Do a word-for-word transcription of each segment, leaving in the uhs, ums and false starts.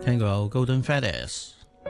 聽過有 Golden Feathers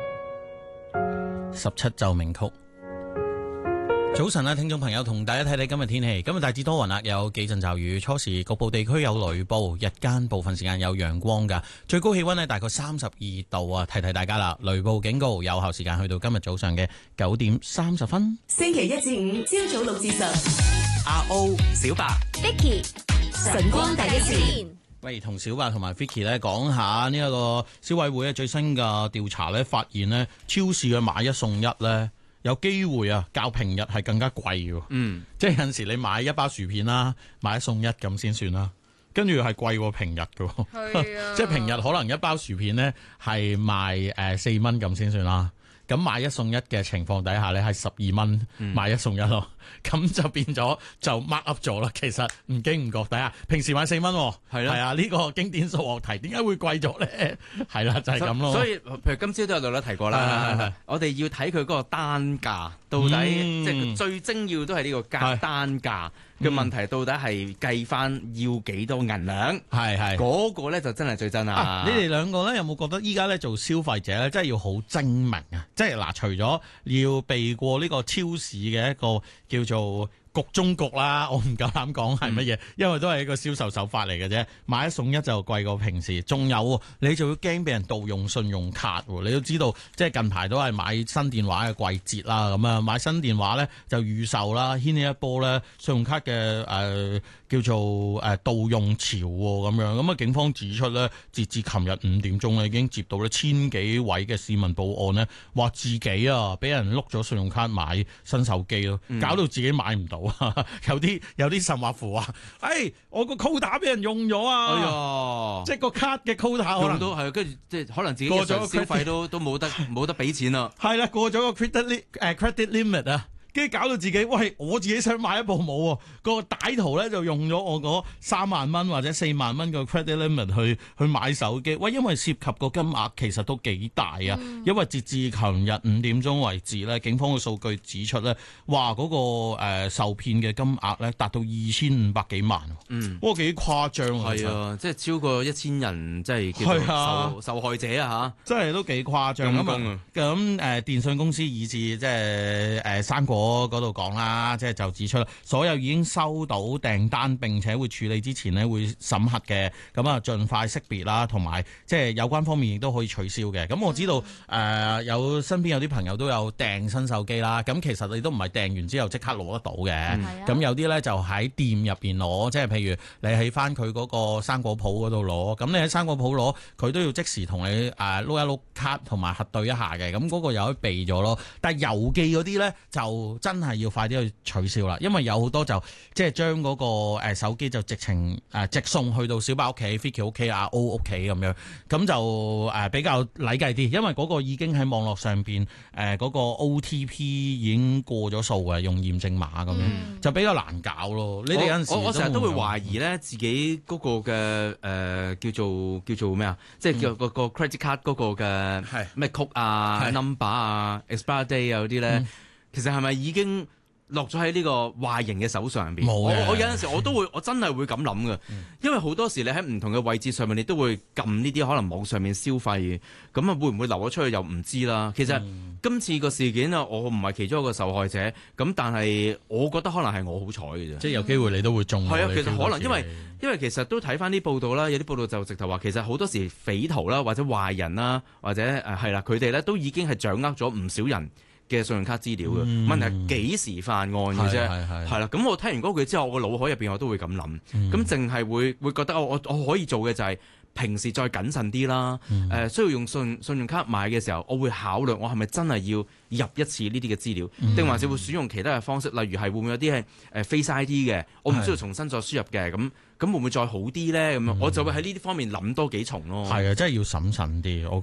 十七奏鳴曲。早晨啊，聽眾朋友，同大家睇睇今日天氣。今日大致多雲啦，有幾陣驟雨，初時局部地區有雷暴，日間部分時間有陽光噶。最高氣溫呢大概三十二度啊！提提大家啦，雷暴警告有效時間去到今日早上嘅九點三十分。 星期一至五朝早六至十， 阿 O 小白 Vicky 晨光第一線。 喂，同小白同埋 Vicky 咧講下呢一個消委會嘅最新嘅調查咧，發現呢超市嘅買一送一咧。有機會啊，較平日係更加貴嘅。嗯，即係有陣時你買一包薯片啦，買一送一咁先算啦，跟住係貴過平日嘅。係啊，即係平日可能一包薯片咧係賣誒四蚊咁先算啦。咁買一送一嘅情況底下咧係十二蚊買一送一咯，咁、嗯、就變咗就 mark up 咗啦。其實唔經唔覺底下，平時買四蚊係啦，係啊，呢、呢個經典數學題點解會貴咗咧？係啦，就係、係、咁咯。 所以譬如今朝都有女女提過啦，我哋要睇佢嗰個單價到底，嗯、即係最精要都係呢個價單價嘅問題，到底係計翻要幾多銀兩？係係嗰個咧就真係最真啊！ 你哋兩個咧有冇覺得依家咧做消費者咧真係要好精明啊？即係嗱，除咗要避過呢個超市嘅一個叫做局中局啦，我唔夠膽講係乜嘢，因為都係一個銷售手法嚟嘅啫。買一送一就貴過平時，仲有你就要驚俾人盜用信用卡。你都知道，即係近排都係買新電話嘅季節啦，咁啊買新電話咧就預售啦，掀起一波咧信用卡嘅誒、呃、叫做誒盜用潮咁樣。咁啊警方指出咧，截至琴日五點鐘咧已經接到咧千幾位嘅市民報案咧，話自己啊俾人碌咗信用卡買新手機咯，搞到自己買唔到。有啲有啲甚或乎話，誒、哎，我個 quota 俾人用咗啊！哎呀，即係個卡嘅 quota 可能都係，跟住即係可能自己日常消費都都冇得冇得俾錢啦。 係啦，過咗個 credit 誒、uh, credit limit 啊。跟住搞到自己，喂！我自己想買一部冇喎，個歹徒咧就用咗我嗰三萬蚊或者四萬蚊個 credit limit 去去買手機。喂，因為涉及個金額其實都幾大啊！嗯、因為截至琴日五點鐘為止咧，警方嘅數據指出咧，話嗰、嗰個、呃、受騙嘅金額咧達到二千五百幾萬。嗯，哇，幾誇張啊！ 係啊，即係超過一千人，即係叫做受、啊、受害者啊嚇！ 真係都幾誇張咁啊！咁誒、呃、電信公司以至即係誒生果。我嗰度講啦，即係就指出啦，所有已經收到訂單並且會處理之前呢會審核嘅，咁啊盡快識別啦，同埋即係有關方面亦都可以取消嘅。咁我知道誒、呃、有身邊有啲朋友都有訂新手機啦，咁其實你都唔係訂完之後即刻攞得到嘅，咁、嗯、有啲咧就喺店入邊攞，即係譬如你喺翻佢嗰個生果鋪嗰度攞，咁你喺生果鋪攞，佢都要即時同你誒碌一碌卡同埋核對一下嘅，咁、那、嗰個又可以避咗咯。但係郵寄嗰啲咧就真係要快啲去取消啦，因為有好多就即係將嗰個誒手機就直情誒直送去到小白屋企、Vicky 屋企、阿 O 屋企咁樣，咁就誒比較禮計啲，因為嗰個已經喺網絡上邊誒嗰個 O T P 已經過咗數嘅，用驗證碼咁樣、嗯、就比較難搞咯。你哋有陣時我我成日都會懷疑咧自己嗰個嘅誒、呃、叫做叫做咩啊，即係叫個個 credit card 嗰個嘅咩曲啊、number 啊、expire day 啊嗰啲咧。嗯其實係咪已經落咗喺呢個壞人嘅手上邊？冇，我我有陣時我都會，我真係會咁諗嘅，因為好多時你喺唔同嘅位置上面，你都會撳呢啲可能網上面消費，咁啊會唔會流咗出去又唔知啦。其實、嗯、今次個事件啊，我唔係其中一個受害者，咁但係我覺得可能係我好彩嘅啫， 即係有機會你都會中。 係啊，其實可能因為因為其實都睇翻啲報道啦，有啲報道就直頭話，其實好多時匪徒啦或者壞人啦或者誒係啦，佢哋咧都已經係掌握咗唔少人嘅信用卡資料嘅、嗯、問題係幾時犯案嘅啫，係啦。咁我聽完嗰句之後，我個腦海入邊我都會咁諗，咁淨係會會覺得我我可以做嘅就係平時再謹慎啲啦。誒、嗯呃，需要用信信用卡買嘅時候，我會考慮我係咪真係要入一次呢啲嘅資料，定、嗯、還是會選用其他嘅方式，例如係會唔會有啲係誒 Face I D 嘅，我唔需要重新再輸入嘅，咁咁會唔會再好啲咧？咁樣、嗯、我就會喺呢啲方面諗多幾重咯。 係啊，真係要審慎啲。